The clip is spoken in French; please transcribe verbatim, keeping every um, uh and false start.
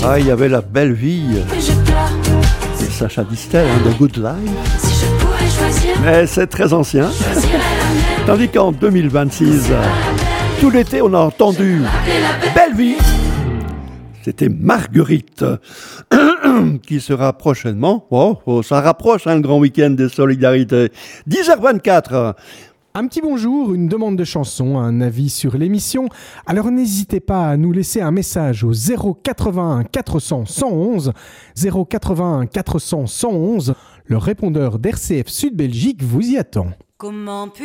Ah, il y avait La Belle Vie de Sacha Distel, hein, The Good Life. Mais c'est très ancien. Tandis qu'en deux mille vingt-six, tout l'été, on a entendu Belle Vie. C'était Marguerite qui sera prochainement. Oh, oh, ça rapproche hein, le grand week-end des solidarités. dix heures vingt-quatre. Un petit bonjour, une demande de chanson, un avis sur l'émission. Alors n'hésitez pas à nous laisser un message au zéro quatre-vingt-un quatre cents cent onze, zéro quatre-vingt-un quatre cents cent onze. Le répondeur d'R C F Sud Belgique vous y attend. Comment